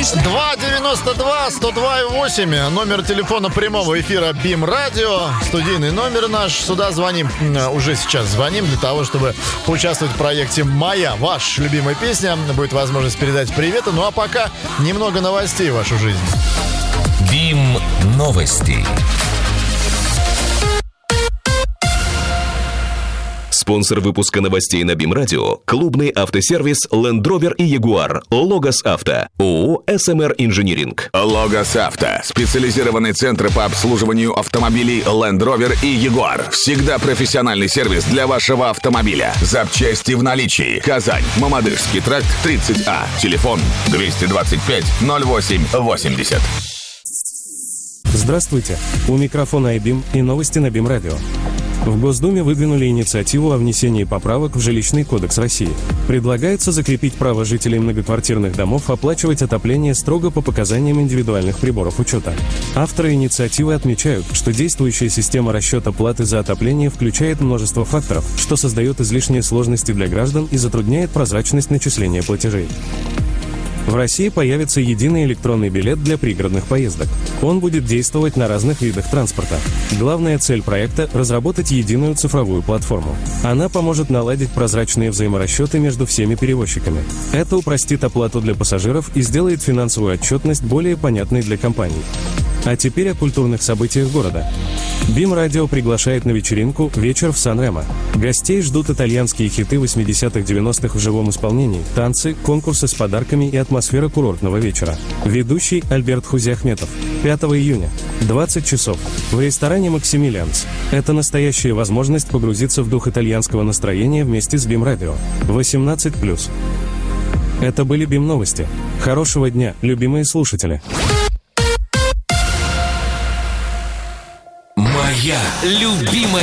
292-102-8. Номер телефона прямого эфира БИМ Радио. Студийный номер наш. Сюда звоним, уже сейчас звоним для того, чтобы поучаствовать в проекте «Моя», ваша любимая песня. Будет возможность передать приветы. Ну а пока немного новостей в вашу жизнь. БИМ новости. Спонсор выпуска новостей на БИМ Радио – клубный автосервис Land Rover и Jaguar. Логос Авто. ООО «СМР Инжиниринг». Логос Авто. Специализированный центр по обслуживанию автомобилей Land Rover и Jaguar. Всегда профессиональный сервис для вашего автомобиля. Запчасти в наличии. Казань. Мамадышский тракт 30А. Телефон 225-08-80. Здравствуйте. У микрофона iBIM и новости на БИМ Радио. В Госдуме выдвинули инициативу о внесении поправок в Жилищный кодекс России. Предлагается закрепить право жителей многоквартирных домов оплачивать отопление строго по показаниям индивидуальных приборов учета. Авторы инициативы отмечают, что действующая система расчета платы за отопление включает множество факторов, что создает излишние сложности для граждан и затрудняет прозрачность начисления платежей. В России появится единый электронный билет для пригородных поездок. Он будет действовать на разных видах транспорта. Главная цель проекта – разработать единую цифровую платформу. Она поможет наладить прозрачные взаиморасчеты между всеми перевозчиками. Это упростит оплату для пассажиров и сделает финансовую отчетность более понятной для компаний. А теперь о культурных событиях города. БИМ Радио приглашает на вечеринку «Вечер в Сан-Ремо». Гостей ждут итальянские хиты 80-х-90-х в живом исполнении, танцы, конкурсы с подарками и атмосфера курортного вечера. Ведущий Альберт Хузи-Ахметов. 5 июня, 20 часов, в ресторане «Максимилианс». Это настоящая возможность погрузиться в дух итальянского настроения вместе с БИМ Радио. 18+. Это были БИМ новости. Хорошего дня, любимые слушатели. Моя любимая